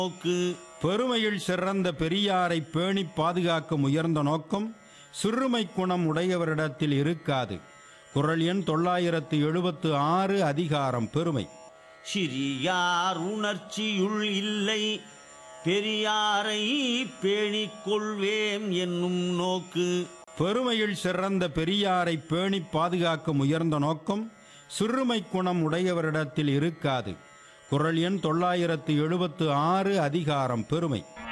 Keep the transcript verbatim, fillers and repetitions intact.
நோக்கு. பெருமையில் சிறந்த பெரியாரை பேணி பாதுகாக்கும் உயர்ந்த நோக்கம் சிறுமை குணம் உடையவரிடத்தில் இருக்காது. குறள் எண் தொள்ளாயிரத்து எழுபத்து ஆறு. அதிகாரம் பெருமை. சிறியார் உணர்ச்சியுள் இல்லை பெரியாரை பேணிக் கொள்வேம் என்னும் நோக்கு. பெருமையில் சிறந்த பெரியாரை பேணி பாதுகாக்கும் உயர்ந்த நோக்கம் சிறுமை குணம் உடையவரிடத்தில் இருக்காது. குறள் எண் தொள்ளாயிரத்து எழுபத்து ஆறு. அதிகாரம் பெருமை.